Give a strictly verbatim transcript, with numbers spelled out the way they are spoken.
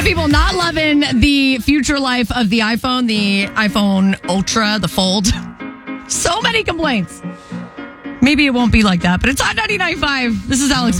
people not loving the future life of the iPhone, the iPhone Ultra, the Fold. So many complaints. Maybe it won't be like that, but it's Hot ninety-nine point five. This is Alex.